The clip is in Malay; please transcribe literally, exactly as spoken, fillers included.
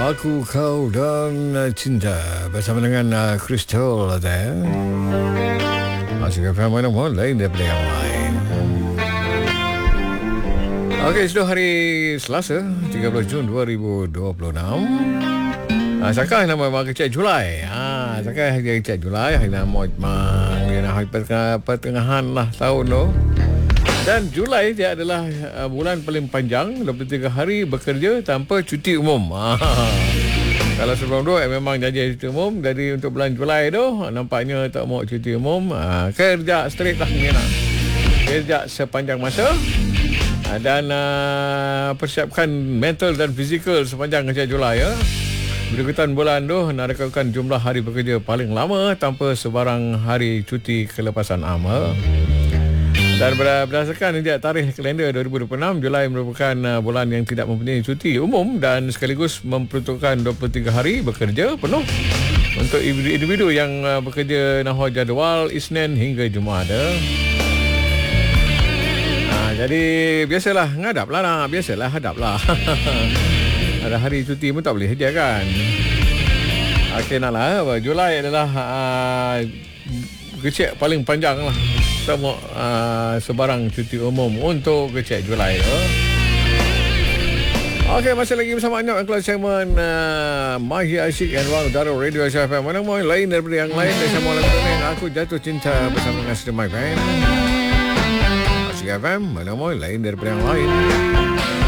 Aku, Kau dan uh, Cinta bersama dengan uh, Crystal ada. Masih ke mana pun lain daripada yang lain. Okey, sudah hari Selasa tiga belas Jun dua ribu dua puluh enam. Ah, sekarang nama mak kecil Julai. Ah, sekarang hari kecil Julai, hari nama mang dia nak hari pertengahan, pertengahan lah tahun tu. Dan Julai dia adalah uh, bulan paling panjang, dua puluh tiga hari bekerja tanpa cuti umum. Ah. Kalau sebelum tu eh, memang janji cuti umum, jadi untuk bulan Julai tu nampaknya tak mau cuti umum. Ah, kerja straight lah ni nak. Kerja sepanjang masa. Ah, dan uh, persiapkan mental dan fizikal sepanjang kerja Julai ya. Berikutan bulan tu nak rekodkan jumlah hari bekerja paling lama tanpa sebarang hari cuti kelepasan amal. Dan berdasarkan tarikh kalender dua ribu dua puluh enam, Julai merupakan bulan yang tidak mempunyai cuti umum dan sekaligus memperuntukkan dua puluh tiga hari bekerja penuh untuk individu yang bekerja nahwa jadual Isnin hingga Jumaat. Nah, jadi biasalah ngadap lah nak, biasalah hadap lah. Ada hari cuti pun tak boleh saja kan. Okey nak lah, Julai adalah uh, kecil paling panjang lah. Sama uh, sebarang cuti umum untuk kecil Julai tu. Okey, masih lagi bersama Anyap dalam segmen uh, Mahir Asyik and Ruang Udara Radio Asia F M. Mana mahu lain daripada yang lain. Dan sama lagu ni Aku Jatuh Cinta bersama dengan Sri My Band. Asyik F M, mana mahu lain daripada yang lain.